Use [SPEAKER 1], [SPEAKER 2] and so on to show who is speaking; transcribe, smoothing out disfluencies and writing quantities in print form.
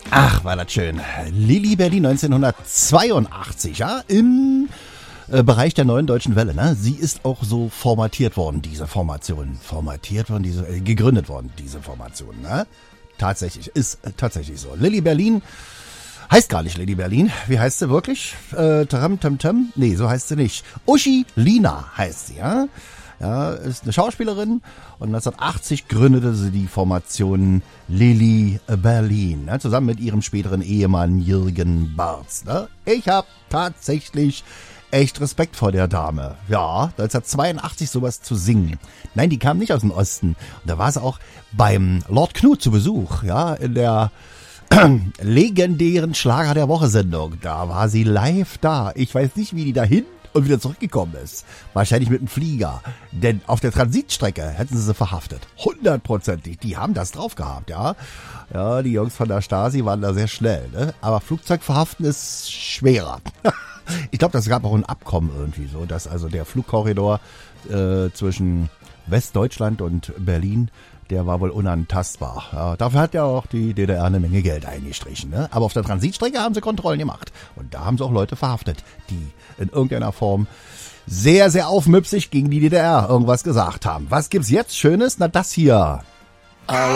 [SPEAKER 1] Ach, war das schön. Lilli Berlin 1982, ja, im Bereich der Neuen Deutschen Welle, ne? Sie ist auch so formatiert worden, diese Formation. Gegründet worden, diese Formation, ne? Tatsächlich, ist tatsächlich so. Lilli Berlin heißt gar nicht Lilli Berlin. Wie heißt sie wirklich? Taram Tam Tam? Nee, so heißt sie nicht. Uschi Lina heißt sie, ja? Ja, ist eine Schauspielerin und 1980 gründete sie die Formation Lilli Berlin, ne, zusammen mit ihrem späteren Ehemann Jürgen Barz. Ne? Ich habe tatsächlich echt Respekt vor der Dame. Ja, 1982 sowas zu singen. Nein, die kam nicht aus dem Osten. Und da war sie auch beim Lord Knut zu Besuch, ja, in der legendären Schlager der Woche Sendung. Da war sie live da. Ich weiß nicht, wie die dahin und wieder zurückgekommen ist. Wahrscheinlich mit dem Flieger. Denn auf der Transitstrecke hätten sie verhaftet. 100%. Die haben das drauf gehabt, ja. Ja, die Jungs von der Stasi waren da sehr schnell, ne? Aber Flugzeug verhaften ist schwerer. Ich glaube, das gab auch ein Abkommen irgendwie so, dass also der Flugkorridor zwischen Westdeutschland und Berlin, der war wohl unantastbar. Ja, dafür hat ja auch die DDR eine Menge Geld eingestrichen. Ne? Aber auf der Transitstrecke haben sie Kontrollen gemacht. Und da haben sie auch Leute verhaftet, die in irgendeiner Form sehr, sehr aufmüpsig gegen die DDR irgendwas gesagt haben. Was gibt's jetzt Schönes? Na, das hier.